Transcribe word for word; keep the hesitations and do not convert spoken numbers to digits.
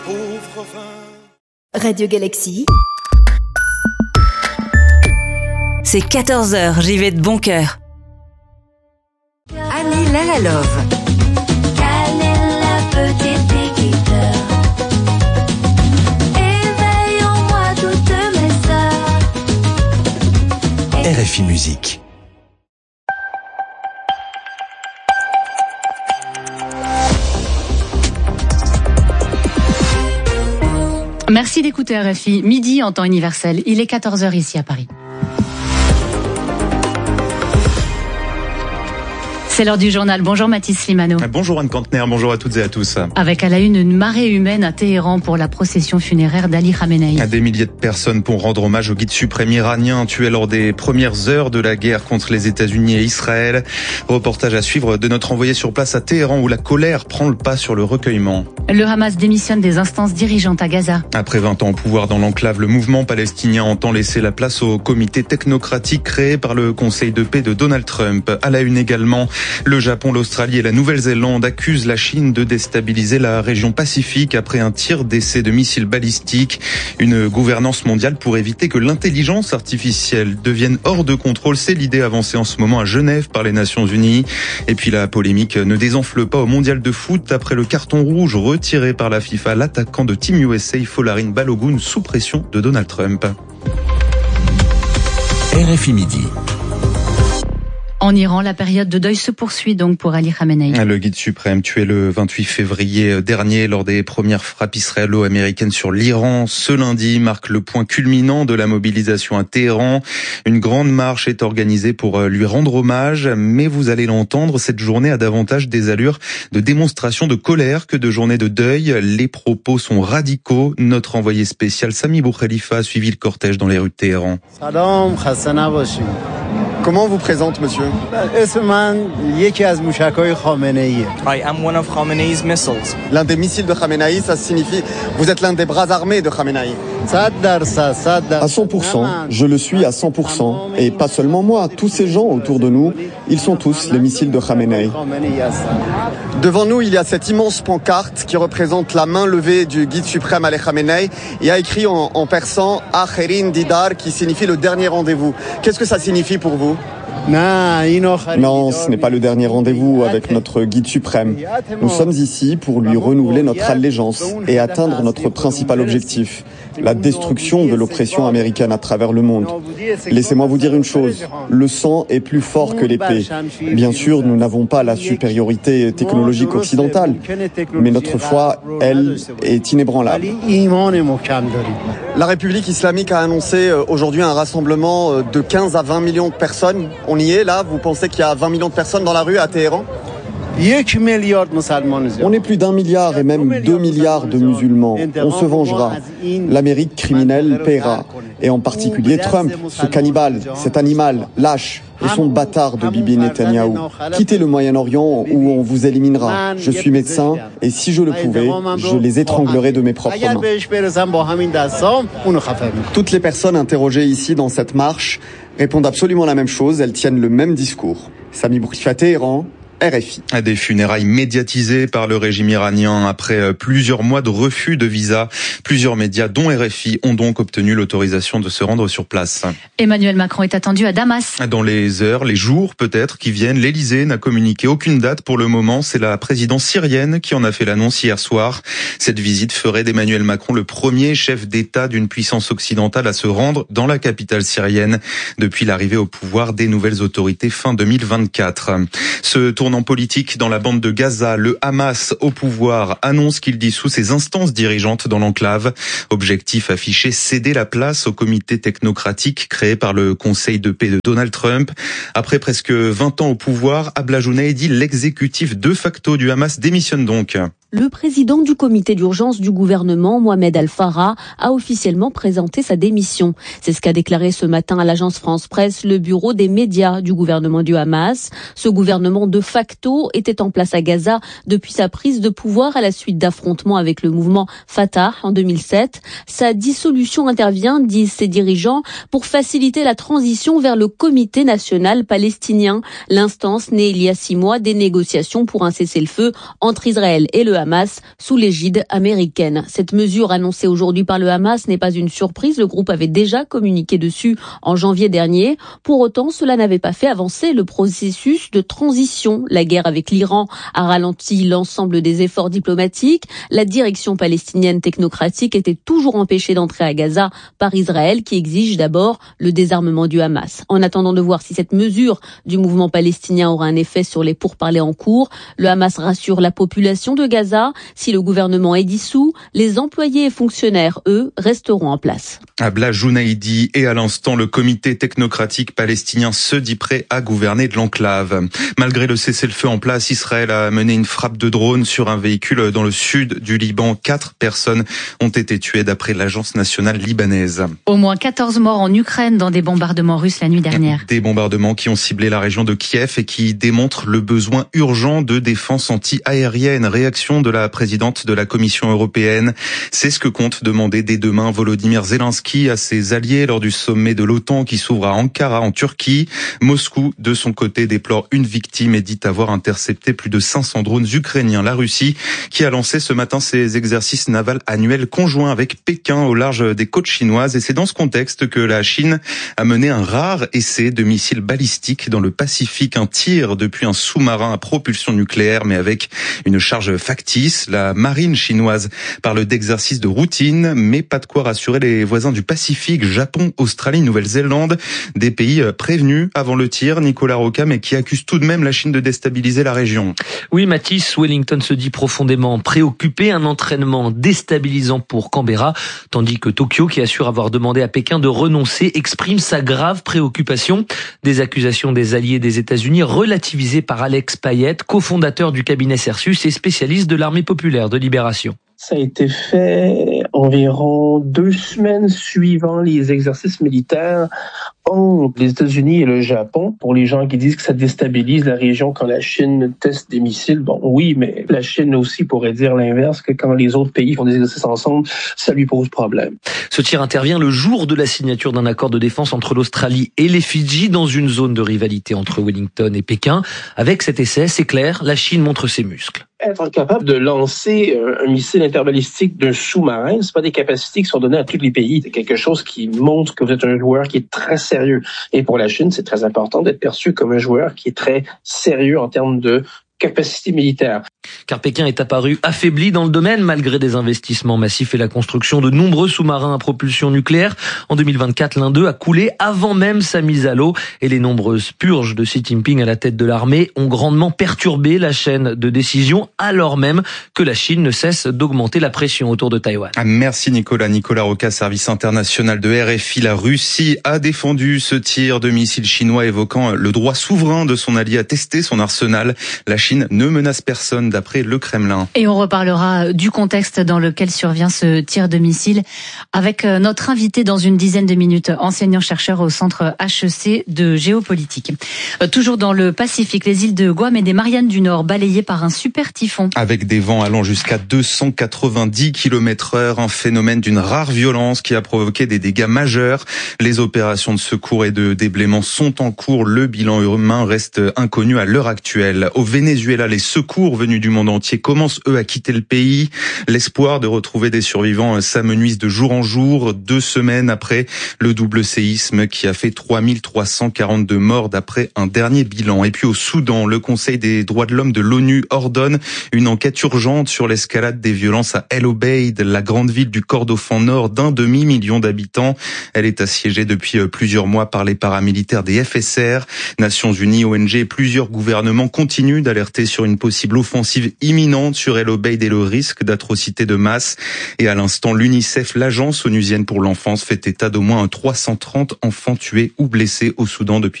Radio Galaxy. C'est quatorze heures, j'y vais de bon cœur. Annie Lalalove. Câlin la petite équipe. Éveille en moi toutes mes sœurs. R F I Musique. Merci d'écouter R F I. Midi en temps universel. Il est quatorze heures ici à Paris. C'est l'heure du journal. Bonjour Mathis Slimano. Bonjour Anne Kantner, bonjour à toutes et à tous. Avec à la une, une marée humaine à Téhéran pour la procession funéraire d'Ali Khamenei. Des milliers de personnes pour rendre hommage au guide suprême iranien tué lors des premières heures de la guerre contre les États-Unis et Israël. Reportage à suivre de notre envoyé sur place à Téhéran où la colère prend le pas sur le recueillement. Le Hamas démissionne des instances dirigeantes à Gaza. Après vingt ans au pouvoir dans l'enclave, le mouvement palestinien entend laisser la place au comité technocratique créé par le Conseil de paix de Donald Trump. À la une également, le Japon, l'Australie et la Nouvelle-Zélande accusent la Chine de déstabiliser la région Pacifique après un tir d'essai de missiles balistiques. Une gouvernance mondiale pour éviter que l'intelligence artificielle devienne hors de contrôle. C'est l'idée avancée en ce moment à Genève par les Nations Unies. Et puis la polémique ne désenfle pas au mondial de foot après le carton rouge retiré par la FIFA. L'attaquant de Team U S A, Folarin Balogun, sous pression de Donald Trump. R F I Midi. En Iran, la période de deuil se poursuit donc pour Ali Khamenei. Le guide suprême tué le vingt-huit février dernier lors des premières frappes israélo-américaines sur l'Iran. Ce lundi marque le point culminant de la mobilisation à Téhéran. Une grande marche est organisée pour lui rendre hommage, mais vous allez l'entendre, cette journée a davantage des allures de démonstration de colère que de journée de deuil. Les propos sont radicaux. Notre envoyé spécial Sami Boukhalifa a suivi le cortège dans les rues de Téhéran. Salam, Hassana Bashi. Comment on vous présente, monsieur? I am one of Khamenei's missiles. L'un des missiles de Khamenei, ça signifie vous êtes l'un des bras armés de Khamenei. À cent pour cent, je le suis à cent pour cent. Et pas seulement moi, tous ces gens autour de nous, ils sont tous les missiles de Khamenei. Devant nous, il y a cette immense pancarte qui représente la main levée du guide suprême Ali Khamenei. Il y a écrit en, en persan « Akhirin Didar » qui signifie le dernier rendez-vous. Qu'est-ce que ça signifie pour vous? Non, ce n'est pas le dernier rendez-vous avec notre guide suprême. Nous sommes ici pour lui renouveler notre allégeance et atteindre notre principal objectif, la destruction de l'oppression américaine à travers le monde. Laissez-moi vous dire une chose, le sang est plus fort que l'épée. Bien sûr, nous n'avons pas la supériorité technologique occidentale, mais notre foi, elle, est inébranlable. La République islamique a annoncé aujourd'hui un rassemblement de quinze à vingt millions de personnes. On y est là, vous pensez qu'il y a vingt millions de personnes dans la rue à Téhéran? On est plus d'un milliard et même deux milliards de musulmans. On se vengera. L'Amérique criminelle paiera. Et en particulier Trump, ce cannibale, cet animal, lâche, et son bâtard de Bibi Netanyahou. Quittez le Moyen-Orient où on vous éliminera. Je suis médecin et si je le pouvais, je les étranglerais de mes propres mains. Toutes les personnes interrogées ici dans cette marche répondent absolument la même chose. Elles tiennent le même discours. Sami Boukhalifa, Téhéran. R F I. Des funérailles médiatisées par le régime iranien après plusieurs mois de refus de visa. Plusieurs médias, dont R F I, ont donc obtenu l'autorisation de se rendre sur place. Emmanuel Macron est attendu à Damas. Dans les heures, les jours peut-être qui viennent, l'Élysée n'a communiqué aucune date pour le moment. C'est la présidence syrienne qui en a fait l'annonce hier soir. Cette visite ferait d'Emmanuel Macron le premier chef d'État d'une puissance occidentale à se rendre dans la capitale syrienne depuis l'arrivée au pouvoir des nouvelles autorités fin deux mille vingt-quatre. Ce tournant politique dans la bande de Gaza, le Hamas au pouvoir annonce qu'il dissout ses instances dirigeantes dans l'enclave. Objectif affiché, céder la place au comité technocratique créé par le Conseil de paix de Donald Trump. Après presque vingt ans au pouvoir, Abla Jounaidi, l'exécutif de facto du Hamas, démissionne donc. Le président du comité d'urgence du gouvernement, Mohamed Al-Farah, a officiellement présenté sa démission. C'est ce qu'a déclaré ce matin à l'agence France Presse le bureau des médias du gouvernement du Hamas. Ce gouvernement de facto était en place à Gaza depuis sa prise de pouvoir à la suite d'affrontements avec le mouvement Fatah en deux mille sept. Sa dissolution intervient, disent ses dirigeants, pour faciliter la transition vers le comité national palestinien. L'instance née il y a six mois des négociations pour un cessez-le-feu entre Israël et le Hamas sous l'égide américaine. Cette mesure annoncée aujourd'hui par le Hamas n'est pas une surprise. Le groupe avait déjà communiqué dessus en janvier dernier. Pour autant, cela n'avait pas fait avancer le processus de transition. La guerre avec l'Iran a ralenti l'ensemble des efforts diplomatiques. La direction palestinienne technocratique était toujours empêchée d'entrer à Gaza par Israël, qui exige d'abord le désarmement du Hamas. En attendant de voir si cette mesure du mouvement palestinien aura un effet sur les pourparlers en cours, le Hamas rassure la population de Gaza. Si le gouvernement est dissous, les employés et fonctionnaires, eux, resteront en place. Abla Jounaidi et à l'instant, le comité technocratique palestinien se dit prêt à gouverner de l'enclave. Malgré le cessez-le-feu en place, Israël a mené une frappe de drone sur un véhicule dans le sud du Liban. Quatre personnes ont été tuées d'après l'agence nationale libanaise. Au moins quatorze morts en Ukraine dans des bombardements russes la nuit dernière. Des bombardements qui ont ciblé la région de Kiev et qui démontrent le besoin urgent de défense anti-aérienne. Réaction de la présidente de la Commission européenne. C'est ce que compte demander dès demain Volodymyr Zelensky à ses alliés lors du sommet de l'OTAN qui s'ouvre à Ankara en Turquie. Moscou, de son côté, déplore une victime et dit avoir intercepté plus de cinq cents drones ukrainiens. La Russie qui a lancé ce matin ses exercices navals annuels conjoints avec Pékin au large des côtes chinoises. Et c'est dans ce contexte que la Chine a mené un rare essai de missiles balistiques dans le Pacifique. Un tir depuis un sous-marin à propulsion nucléaire mais avec une charge factice. La marine chinoise parle d'exercices de routine mais pas de quoi rassurer les voisins du Pacifique, Japon, Australie, Nouvelle-Zélande, des pays prévenus avant le tir, Nicolas Roca, mais qui accusent tout de même la Chine de déstabiliser la région. Oui, Mathis, Wellington se dit profondément préoccupé, un entraînement déstabilisant pour Canberra, tandis que Tokyo, qui assure avoir demandé à Pékin de renoncer, exprime sa grave préoccupation. Des accusations des alliés des États-Unis relativisées par Alex Payette, cofondateur du cabinet Cersus et spécialiste de l'armée populaire de libération. Ça a été fait environ deux semaines suivant les exercices militaires entre les États-Unis et le Japon. Pour les gens qui disent que ça déstabilise la région quand la Chine teste des missiles, bon oui, mais la Chine aussi pourrait dire l'inverse, que quand les autres pays font des exercices ensemble, ça lui pose problème. Ce tir intervient le jour de la signature d'un accord de défense entre l'Australie et les Fidji dans une zone de rivalité entre Wellington et Pékin. Avec cet essai, c'est clair, la Chine montre ses muscles. Être capable de lancer un missile interbalistique d'un sous-marin, c'est pas des capacités qui sont données à tous les pays. C'est quelque chose qui montre que vous êtes un joueur qui est très sérieux. Et pour la Chine, c'est très important d'être perçu comme un joueur qui est très sérieux en termes de capacité militaire. Car Pékin est apparu affaibli dans le domaine malgré des investissements massifs et la construction de nombreux sous-marins à propulsion nucléaire. En deux mille vingt-quatre, l'un d'eux a coulé avant même sa mise à l'eau et les nombreuses purges de Xi Jinping à la tête de l'armée ont grandement perturbé la chaîne de décision alors même que la Chine ne cesse d'augmenter la pression autour de Taïwan. Merci Nicolas. Nicolas Roca, service international de R F I. La Russie a défendu ce tir de missiles chinois évoquant le droit souverain de son allié à tester son arsenal. La Chine ne menace personne d'après le Kremlin. Et on reparlera du contexte dans lequel survient ce tir de missile avec notre invité dans une dizaine de minutes, enseignant-chercheur au centre H E C de géopolitique. Toujours dans le Pacifique, les îles de Guam et des Mariannes du Nord balayées par un super typhon. Avec des vents allant jusqu'à deux cent quatre-vingt-dix kilomètres heure, un phénomène d'une rare violence qui a provoqué des dégâts majeurs. Les opérations de secours et de déblaiement sont en cours. Le bilan humain reste inconnu à l'heure actuelle. Au Venezuela, les secours venus du monde entier commencent, eux, à quitter le pays. L'espoir de retrouver des survivants s'amenuise de jour en jour, deux semaines après le double séisme qui a fait trois mille trois cent quarante-deux morts d'après un dernier bilan. Et puis au Soudan, le Conseil des droits de l'homme de l'ONU ordonne une enquête urgente sur l'escalade des violences à El Obeid, la grande ville du Kordofan Nord d'un demi-million d'habitants. Elle est assiégée depuis plusieurs mois par les paramilitaires des F S R. Nations Unies, O N G et plusieurs gouvernements continuent d'alerter sur une possible offensive imminente sur El Obeid et le risque d'atrocités de masse. Et à l'instant, l'UNICEF, l'agence onusienne pour l'enfance, fait état d'au moins trois cent trente enfants tués ou blessés au Soudan depuis